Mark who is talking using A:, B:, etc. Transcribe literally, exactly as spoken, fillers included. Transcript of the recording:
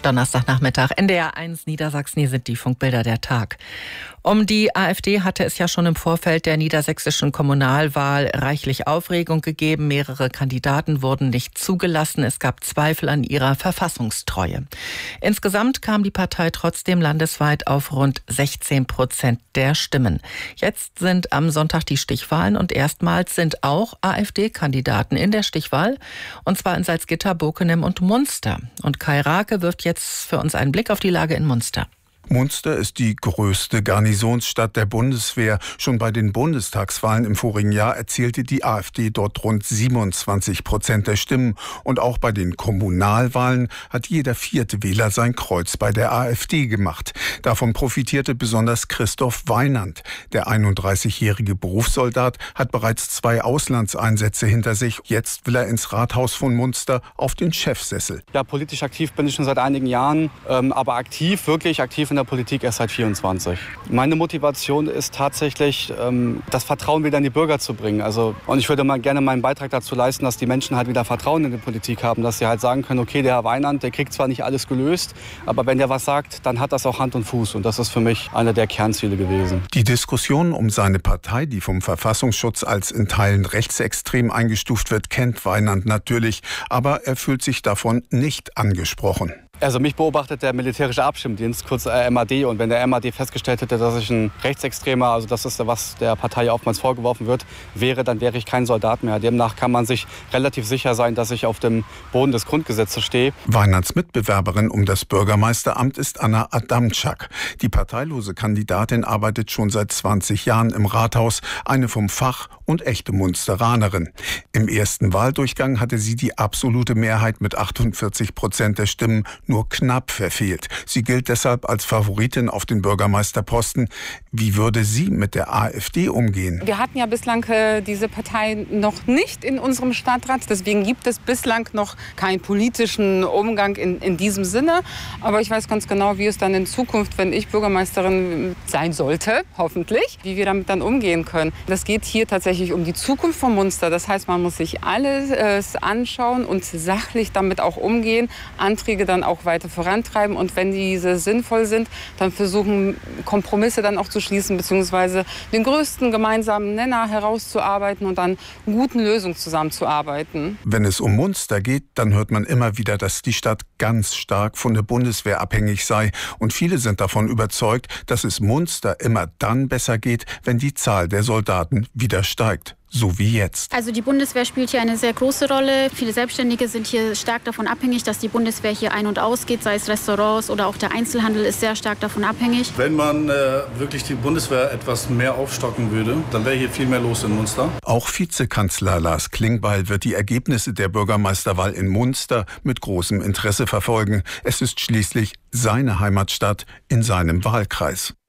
A: Donnerstagnachmittag. N D R eins Niedersachsen, hier sind die Funkbilder der Tag. Um die AfD hatte es ja schon im Vorfeld der niedersächsischen Kommunalwahl reichlich Aufregung gegeben. Mehrere Kandidaten wurden nicht zugelassen. Es gab Zweifel an ihrer Verfassungstreue. Insgesamt kam die Partei trotzdem landesweit auf rund sechzehn Prozent der Stimmen. Jetzt sind am Sonntag die Stichwahlen und erstmals sind auch AfD-Kandidaten in der Stichwahl. Und zwar in Salzgitter, Bockenem und Munster. Und Kai Rake wirft jetzt für uns einen Blick auf die Lage in Munster.
B: Munster ist die größte Garnisonsstadt der Bundeswehr. Schon bei den Bundestagswahlen im vorigen Jahr erzielte die AfD dort rund siebenundzwanzig Prozent der Stimmen. Und auch bei den Kommunalwahlen hat jeder vierte Wähler sein Kreuz bei der AfD gemacht. Davon profitierte besonders Christoph Weinand. Der einunddreißigjährige Berufssoldat hat bereits zwei Auslandseinsätze hinter sich. Jetzt will er ins Rathaus von Munster auf den Chefsessel.
C: Ja, politisch aktiv bin ich schon seit einigen Jahren, ähm, aber aktiv, wirklich aktiv in der Politik erst seit vierundzwanzig. Meine Motivation ist tatsächlich, ähm, das Vertrauen wieder in die Bürger zu bringen. Also, und ich würde mal gerne meinen Beitrag dazu leisten, dass die Menschen halt wieder Vertrauen in die Politik haben, dass sie halt sagen können, okay, der Herr Weinand, der kriegt zwar nicht alles gelöst, aber wenn der was sagt, dann hat das auch Hand und Fuß. Und das ist für mich einer der Kernziele gewesen.
B: Die Diskussion um seine Partei, die vom Verfassungsschutz als in Teilen rechtsextrem eingestuft wird, kennt Weinand natürlich, aber er fühlt sich davon nicht angesprochen.
C: Also mich beobachtet der militärische Abschirmdienst, kurz äh, M A D. Und wenn der M A D festgestellt hätte, dass ich ein Rechtsextremer, also das ist, was der Partei oftmals vorgeworfen wird, wäre, dann wäre ich kein Soldat mehr. Demnach kann man sich relativ sicher sein, dass ich auf dem Boden des Grundgesetzes stehe.
B: Weinands Mitbewerberin um das Bürgermeisteramt ist Anna Adamczak. Die parteilose Kandidatin arbeitet schon seit zwanzig Jahren im Rathaus, eine vom Fach und echte Munsteranerin. Im ersten Wahldurchgang hatte sie die absolute Mehrheit mit achtundvierzig Prozent der Stimmen nur knapp verfehlt. Sie gilt deshalb als Favoritin auf den Bürgermeisterposten. Wie würde sie mit der AfD umgehen?
D: Wir hatten ja bislang äh, diese Partei noch nicht in unserem Stadtrat. Deswegen gibt es bislang noch keinen politischen Umgang in, in diesem Sinne. Aber ich weiß ganz genau, wie es dann in Zukunft, wenn ich Bürgermeisterin sein sollte, hoffentlich, wie wir damit dann umgehen können. Das geht hier tatsächlich um die Zukunft von Munster. Das heißt, man muss sich alles äh, anschauen und sachlich damit auch umgehen, Anträge dann auch weiter vorantreiben und wenn diese sinnvoll sind, dann versuchen, Kompromisse dann auch zu schließen, beziehungsweise den größten gemeinsamen Nenner herauszuarbeiten und dann guten Lösungen zusammenzuarbeiten.
B: Wenn es um Munster geht, dann hört man immer wieder, dass die Stadt ganz stark von der Bundeswehr abhängig sei. Und viele sind davon überzeugt, dass es Munster immer dann besser geht, wenn die Zahl der Soldaten wieder steigt. So wie jetzt.
E: Also die Bundeswehr spielt hier eine sehr große Rolle. Viele Selbstständige sind hier stark davon abhängig, dass die Bundeswehr hier ein- und ausgeht, sei es Restaurants oder auch der Einzelhandel ist sehr stark davon abhängig.
F: Wenn man äh, wirklich die Bundeswehr etwas mehr aufstocken würde, dann wäre hier viel mehr los in Munster.
B: Auch Vizekanzler Lars Klingbeil wird die Ergebnisse der Bürgermeisterwahl in Munster mit großem Interesse verfolgen. Es ist schließlich seine Heimatstadt in seinem Wahlkreis.